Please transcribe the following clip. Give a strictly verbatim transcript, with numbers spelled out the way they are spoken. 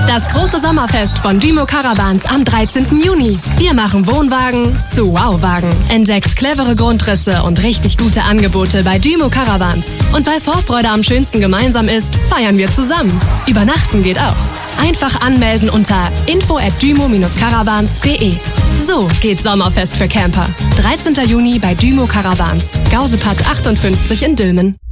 Das große Sommerfest von Dymo Caravans am dreizehnten Juni. Wir machen Wohnwagen zu Wow-Wagen. Entdeckt clevere Grundrisse und richtig gute Angebote bei Dymo Caravans. Und weil Vorfreude am schönsten gemeinsam ist, feiern wir zusammen. Übernachten geht auch. Einfach anmelden unter info at dymo caravans punkt de. So geht Sommerfest für Camper. dreizehnten Juni bei Dymo Caravans. Gausepath achtundfünfzig in Dülmen.